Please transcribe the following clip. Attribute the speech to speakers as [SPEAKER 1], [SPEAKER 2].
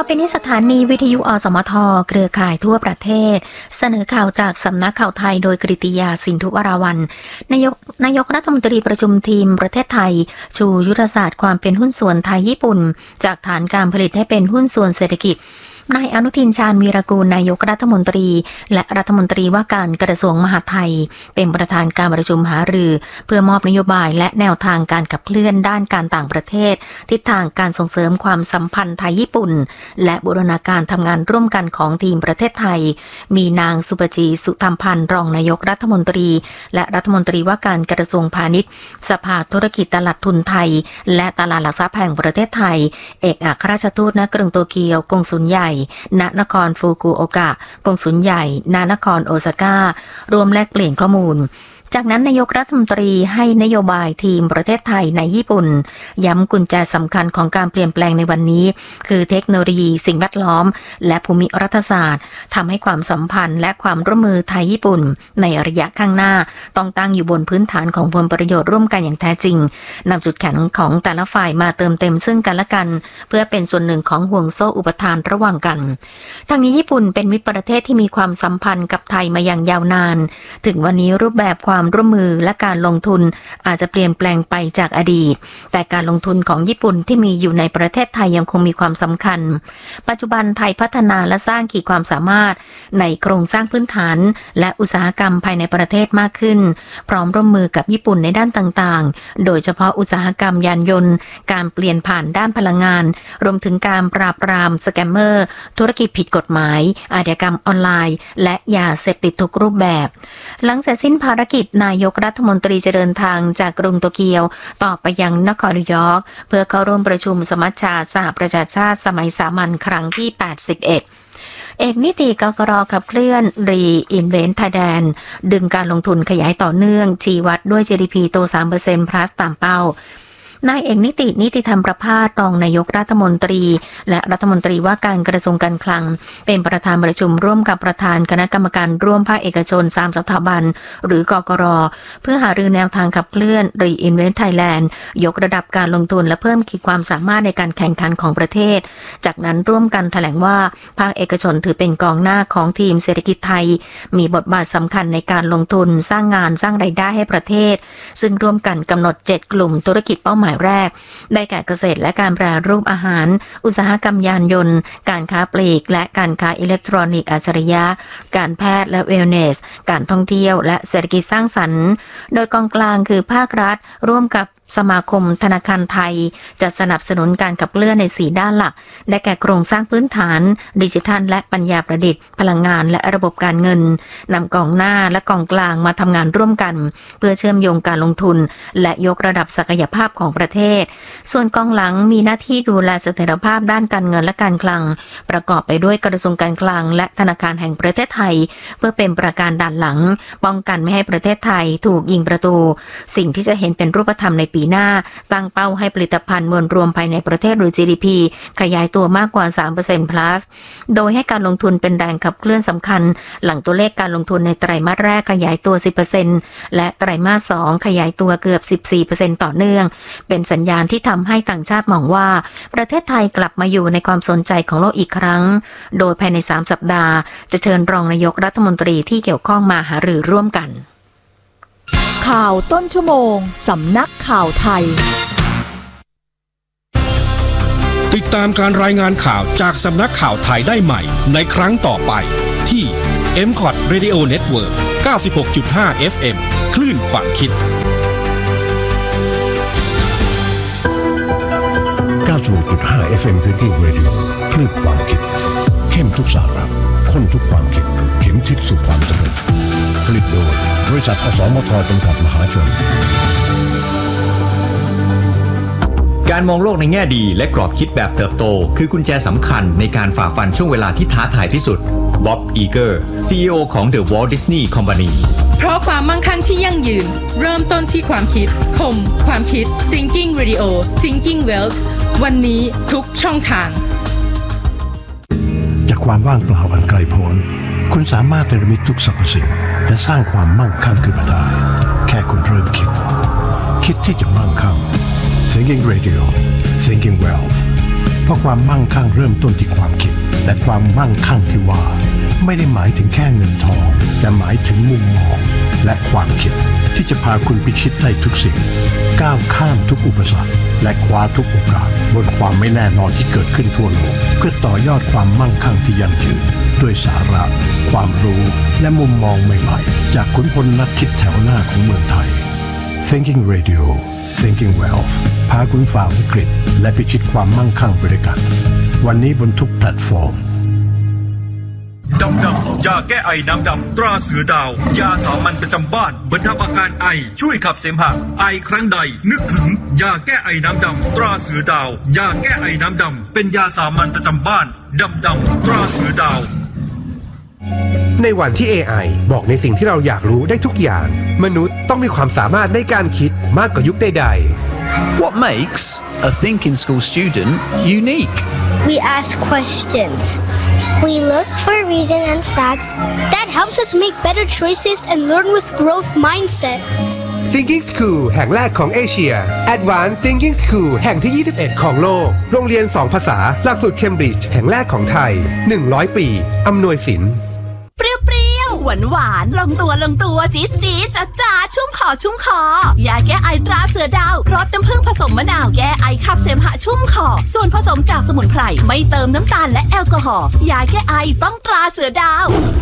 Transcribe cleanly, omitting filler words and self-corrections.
[SPEAKER 1] ไปนี้สถานีวิทยุอสมทเครือข่ายทั่วประเทศเสนอข่าวจากสำนักข่าวไทยโดยกฤติยาสินธุวราวัลย์นายกรัฐมนตรีประชุมทีมประเทศไทยชูยุทธศาสตร์ความเป็นหุ้นส่วนไทยญี่ปุ่นจากฐานการผลิตให้เป็นหุ้นส่วนเศรษฐกิจนายอนุทินชาญวีรกูลนายกรัฐมนตรีและรัฐมนตรีว่าการกระทรวงมหาดไทยเป็นประธานการประชุมหารือเพื่อมอบนโยบายและแนวทางการขับเคลื่อนด้านการต่างประเทศทิศทางการส่งเสริมความสัมพันธ์ไทยญี่ปุ่นและบูรณาการทำงานร่วมกันของทีมประเทศไทยมีนางสุปจีสุธรรมพันธ์รองนายกรัฐมนตรีและรัฐมนตรีว่าการกระทรวงพาณิชย์สภาธุรกิจตลาดทุนไทยและตลาดหลักทรัพย์แห่งประเทศไทยเอกอัครราชทูตณกรุงโตเกียวกงสุลใหญ่ณนครฟุกุโอกะกงสุลใหญ่ณนครโอซาก้ารวมแลกเปลี่ยนข้อมูลจากนั้นนายกรัฐมนตรีให้นโยบายทีมประเทศไทยในญี่ปุ่นย้ำกุญแจสำคัญของการเปลี่ยนแปลงในวันนี้คือเทคโนโลยีสิ่งแวดล้อมและภูมิรัฐศาสตร์ทำให้ความสัมพันธ์และความร่วมมือไทยญี่ปุ่นในระยะข้างหน้าต้องตั้งอยู่บนพื้นฐานของผลประโยชน์ร่วมกันอย่างแท้จริงนำจุดแข็งของแต่ละฝ่ายมาเติมเต็มซึ่งกันและกันเพื่อเป็นส่วนหนึ่งของห่วงโซ่อุปทานระหว่างกันทางนี้ญี่ปุ่นเป็นมิตรประเทศที่มีความสัมพันธ์กับไทยมาอย่างยาวนานถึงวันนี้รูปแบบความร่วมมือและการลงทุนอาจจะเปลี่ยนแปลงไปจากอดีตแต่การลงทุนของญี่ปุ่นที่มีอยู่ในประเทศไทยยังคงมีความสำคัญปัจจุบันไทยพัฒนาและสร้างขีดความสามารถในโครงสร้างพื้นฐานและอุตสาหกรรมภายในประเทศมากขึ้นพร้อมร่วมมือกับญี่ปุ่นในด้านต่างๆโดยเฉพาะอุตสาหกรรมยานยนต์การเปลี่ยนผ่านด้านพลังงานรวมถึงการปราบปรามสแกมเมอร์ธุรกิจผิดกฎหมายอาชญากรรมออนไลน์และยาเสพติดทุกรูปแบบหลังเสร็จสิ้นภารกิจนายกรัฐมนตรีจะเดินทางจากกรุงโตเกียวต่อไปยังนครนิวยอร์กเพื่อเข้าร่วมประชุมสมัชชาสหประชาชาติสมัยสามัญครั้งที่81เอกนิติกกร.ขับเคลื่อน Reinvent Thailand ดึงการลงทุนขยายต่อเนื่องชี้วัดด้วย GDP โต 3% plus ตามเป้านายเอกนิติธรรมประภาสรองนายกรัฐมนตรีและรัฐมนตรีว่าการกระทรวงการคลังเป็นประธานประชุมร่วมกับประธานคณะกรรมการร่วมภาคเอกชน3สถาบันหรือกกร.เพื่อหารือแนวทางขับเคลื่อน Reinvent Thailand ยกระดับการลงทุนและเพิ่มขีดความสามารถในการแข่งขันของประเทศจากนั้นร่วมกันแถลงว่าภาคเอกชนถือเป็นกองหน้าของทีมเศรษฐกิจไทยมีบทบาทสำคัญในการลงทุนสร้างงานสร้างรายได้ให้ประเทศซึ่งร่วมกันกำหนด7กลุ่มธุรกิจเป้าหมายแรกได้แก่เกษตรและการแปรรูปอาหารอุตสาหกรรมยานยนต์การค้าปลีกและการค้าอิเล็กทรอนิกส์อัจฉริยะการแพทย์และเวลเนสการท่องเที่ยวและเศรษฐกิจสร้างสรรค์โดยกองกลางคือภาครัฐร่วมกับสมาคมธนาคารไทยจะสนับสนุนการขับเคลื่อนใน4ด้านหลักได้แก่โครงสร้างพื้นฐานดิจิทัลและปัญญาประดิษฐ์พลังงานและระบบการเงินนำกองหน้าและกองกลางมาทำงานร่วมกันเพื่อเชื่อมโยงการลงทุนและยกระดับศักยภาพของประเทศส่วนกองหลังมีหน้าที่ดูแลเสถียรภาพด้านการเงินและการคลังประกอบไปด้วยกระทรวงการคลังและธนาคารแห่งประเทศไทยเพื่อเป็นประการด่านหลังป้องกันไม่ให้ประเทศไทยถูกยิงประตูสิ่งที่จะเห็นเป็นรูปธรรมในปีหน้าตั้งเป้าให้ผลิตภัณฑ์มวลรวมภายในประเทศหรือ GDP ขยายตัวมากกว่า 3% plus โดยให้การลงทุนเป็นแรงขับเคลื่อนสำคัญหลังตัวเลขการลงทุนในไตรมาสแรกขยายตัว 10% และไตรมาส 2 ขยายตัวเกือบ 14% ต่อเนื่องเป็นสัญญาณที่ทำให้ต่างชาติมองว่าประเทศไทยกลับมาอยู่ในความสนใจของโลกอีกครั้งโดยภายใน3สัปดาห์จะเชิญรองนายกรัฐมนตรีที่เกี่ยวข้องมาหารือร่วมกัน
[SPEAKER 2] ข่าวต้นชั่วโมงสำนักข่าวไทย
[SPEAKER 3] ติดตามการรายงานข่าวจากสำนักข่าวไทยได้ใหม่ในครั้งต่อไปที่ MCOT Radio Network 96.5 FM คลื่นความคิด
[SPEAKER 4] 96.5 FM Thinking Radio คลื่นความคิดเข้มทุกสาระข้นทุกความคิดเข็มทิศสู่ความสำเร็จผลิตโดยบริษัทอสมทจำกัดมหาชน
[SPEAKER 5] การมองโลกในแง่ดีและกรอบคิดแบบเติบโตคือกุญแจสำคัญในการฝ่าฟันช่วงเวลาที่ท้าทายที่สุดบ๊อบ อีเกอร์ CEO ของ The Walt Disney Company
[SPEAKER 6] เพราะความมั่งคั่งที่ยั่งยืนเริ่มต้นที่ความคิดคมความคิด Thinking Radio Thinking Wealth วันนี้ทุกช่องทาง
[SPEAKER 4] จากความว่างเปล่าอันไกลโพ้นคุณสามารถเนรมิตทุกสรรพสิ่งและสร้างความมั่งคั่งขึ้นมาได้แค่คุณเริ่มคิดที่จะมั่งคั่ง Thinking Radio Thinking Wealth เพราะความมั่งคั่งเริ่มต้นที่ความคิดและความมั่งคั่งที่ว่าไม่ได้หมายถึงแค่เงินทองแต่หมายถึงมุมมองและความคิดที่จะพาคุณพิชิตได้ทุกสิ่งก้าวข้ามทุกอุปสรรคและคว้าทุกโอกาสบนความไม่แน่นอนที่เกิดขึ้นทั่วโลกเพื่อต่อยอดความมั่งคั่งที่ยั่งยืนด้วยสาระความรู้และมุมมองใหม่ๆจากขุนพลนักคิดแถวหน้าของเมืองไทย Thinking Radio Thinking Wealth พาคุณฝ่าวิกฤตและพิชิตความมั่งคั่งไปด้วยกันวันนี้บนทุกแพลตฟอร์ม
[SPEAKER 7] ดำยาแก้ไอน้ำดำตราเสือดาวยาสามัญประจำบ้านบรรเทาอาการไอช่วยขับเสมหะไอครั้งใดนึกถึงยาแก้ไอน้ำดำตราเสือดาวยาแก้ไอน้ำดำเป็นยาสามัญประจำบ้านดำตราเสือดาว
[SPEAKER 8] ในวันที่ AI บอกในสิ่งที่เราอยากรู้ได้ทุกอย่างมนุษย์ต้องมีความสามารถในการคิดมากกว่ายุคใดๆ
[SPEAKER 9] What makes a thinking school student unique?
[SPEAKER 10] We ask questions. We look for reason and facts that helps us make better choices and learn with growth mindset.
[SPEAKER 8] Thinking School แห่งแรกของเอเชีย Advanced Thinking School แห่งที่ 21 ของโลกโรงเรียน 2 ภาษาหลักสูตรเคมบริดจ์แห่งแรกของไทย100 ปีอำนวยสิน
[SPEAKER 2] เปรี้ยวๆหวานๆลงตัวจี๊ดจ๊าชุ่มคอยาแก้ไอตราเสือดาวรสน้ำผึ้งผสมมะนาวแก้ไอขับเสมหะชุ่มคอส่วนผสมจากสมุนไพรไม่เติมน้ำตาลและแอลกอฮอล์ยาแก้ไอต้องตราเสือดาว